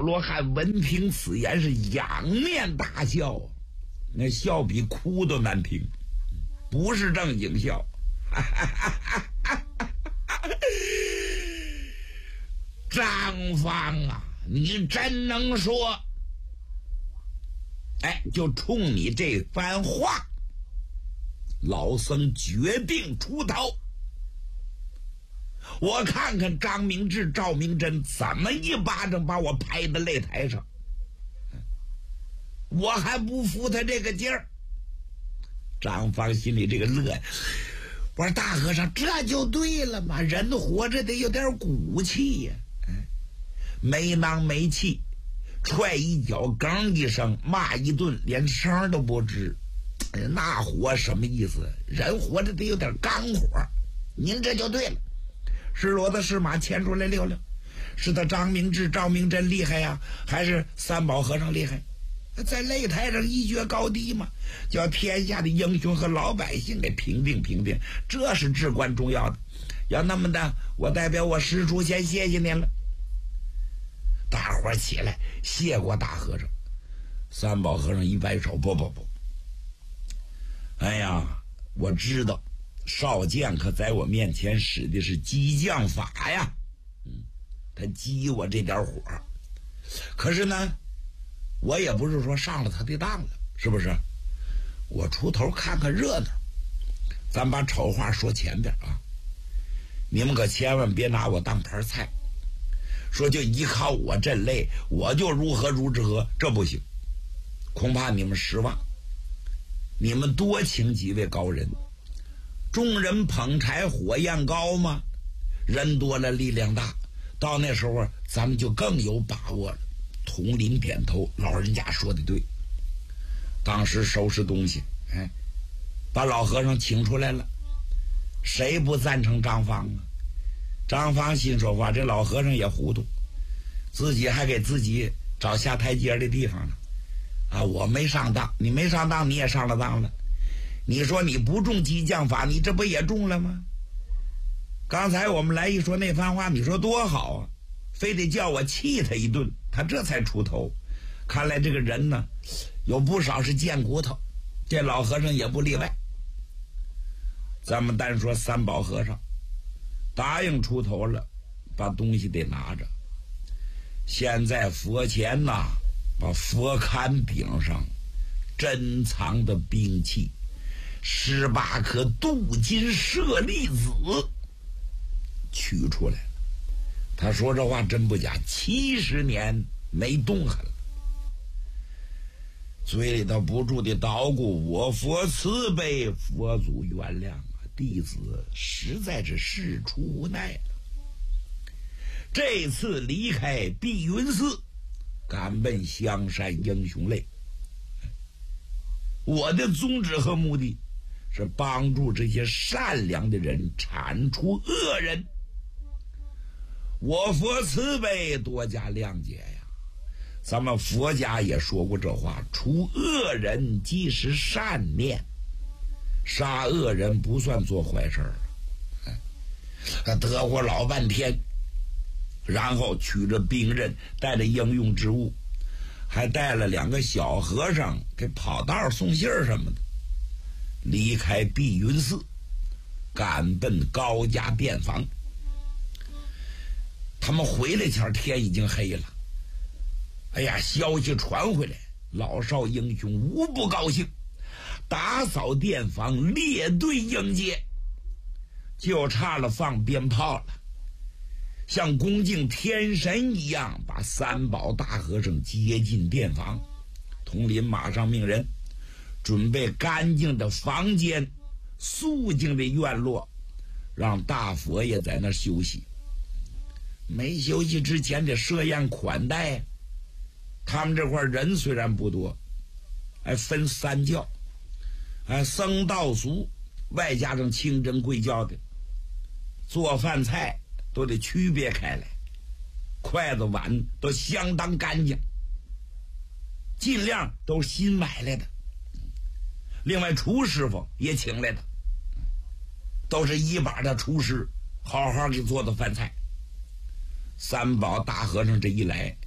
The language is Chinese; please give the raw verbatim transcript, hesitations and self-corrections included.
罗汉闻听此言是仰面大笑，那笑比哭都难听，不是正经笑。张方啊，你真能说！哎，就冲你这番话，老僧决定出头。我看看张明志、赵明真怎么一巴掌把我拍在擂台上，我还不服他这个劲儿。张方心里这个乐，我说大和尚这就对了嘛，人活着得有点骨气呀、啊，没囊没气，踹一脚，梗一声，骂一顿，连声都不吱，那活什么意思？人活着得有点刚火，您这就对了。是骡子是马牵出来溜溜，是他张明志、赵明真厉害呀、啊，还是三宝和尚厉害？在擂台上一决高低嘛，叫天下的英雄和老百姓给评定评定，这是至关重要的。要那么的，我代表我师叔先谢谢您了。大伙儿起来谢过大和尚。三宝和尚一摆手，不不不，哎呀，我知道少剑可在我面前使的是激将法呀，嗯，他激我这点火，可是呢，我也不是说上了他的当了，是不是？我出头看看热闹，咱把丑话说前边啊，你们可千万别拿我当盘菜，说就依靠我这类，我就如何如何，这不行，恐怕你们失望。你们多请几位高人，众人捧柴火焰高嘛，人多了力量大，到那时候咱们就更有把握了。统领点头，老人家说的对。当时收拾东西，哎，把老和尚请出来了，谁不赞成张方啊？张方心说话，这老和尚也糊涂，自己还给自己找下台阶的地方了啊！我没上当，你没上当，你也上了当了。你说你不中激将法，你这不也中了吗？刚才我们来一说那番话，你说多好啊，非得叫我气他一顿，他这才出头。看来这个人呢，有不少是贱骨头，这老和尚也不例外。咱们单说三宝和尚答应出头了，把东西得拿着。现在佛前呐，把佛龛顶上珍藏的兵器十八颗镀金舍利子取出来了。他说这话真不假，七十年没动弹了，嘴里头不住的捣鼓，我佛慈悲，佛祖原谅啊，弟子实在是事出无奈了。这次离开碧云寺，赶奔香山英雄泪，我的宗旨和目的是帮助这些善良的人铲除恶人。我佛慈悲，多加谅解呀。咱们佛家也说过这话，除恶人即是善念，杀恶人不算做坏事儿。他得活老半天，然后取着兵刃，带着应用之物，还带了两个小和尚给跑道送信儿什么的，离开碧云寺，赶奔高家便房。他们回来前天已经黑了，哎呀，消息传回来，老少英雄无不高兴，打扫店房，列队迎接，就差了放鞭炮了，像恭敬天神一样把三宝大和尚接进店房。统领马上命人准备干净的房间，肃静的院落，让大佛爷在那休息。没休息之前得设宴款待，他们这块人虽然不多，还分三教，哎，僧道俗，外加上清真贵教的，做饭菜都得区别开来，筷子碗都相当干净，尽量都新买来的。另外厨师傅也请来的，都是一把的厨师，好好给做的饭菜。三宝大和尚这一来，